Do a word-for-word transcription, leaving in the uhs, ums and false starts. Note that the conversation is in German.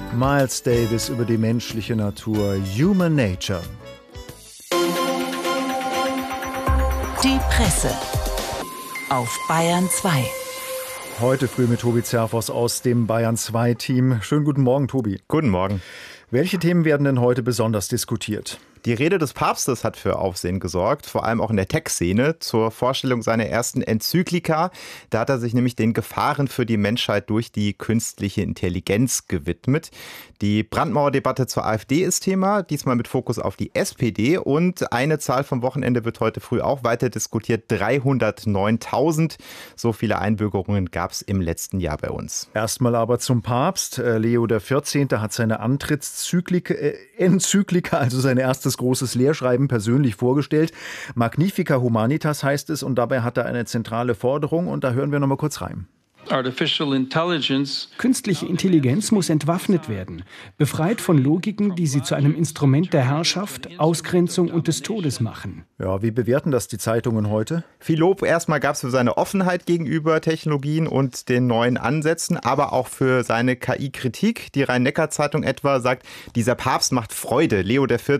Miles Davis über die menschliche Natur. Human Nature. Die Presse auf Bayern zwei. Heute früh mit Tobi Zerfos aus dem Bayern zwei Team. Schönen guten Morgen, Tobi. Guten Morgen. Welche Themen werden denn heute besonders diskutiert? Die Rede des Papstes hat für Aufsehen gesorgt, vor allem auch in der Tech-Szene, zur Vorstellung seiner ersten Enzyklika. Da hat er sich nämlich den Gefahren für die Menschheit durch die künstliche Intelligenz gewidmet. Die Brandmauerdebatte zur AfD ist Thema, diesmal mit Fokus auf die S P D. Und eine Zahl vom Wochenende wird heute früh auch weiter diskutiert, dreihundertneuntausend. So viele Einbürgerungen gab es im letzten Jahr bei uns. Erstmal aber zum Papst. Leo der vierzehnte hat seine Antrittsenzyklika, äh, Enzyklika, also sein erstes großes Lehrschreiben, persönlich vorgestellt. Magnifica Humanitas heißt es, und dabei hat er eine zentrale Forderung, und da hören wir noch mal kurz rein. Künstliche Intelligenz muss entwaffnet werden, befreit von Logiken, die sie zu einem Instrument der Herrschaft, Ausgrenzung und des Todes machen. Ja, wie bewerten das die Zeitungen heute? Viel Lob erstmal gab es für seine Offenheit gegenüber Technologien und den neuen Ansätzen, aber auch für seine K I-Kritik. Die Rhein-Neckar-Zeitung etwa sagt, dieser Papst macht Freude. Leo der vierzehnte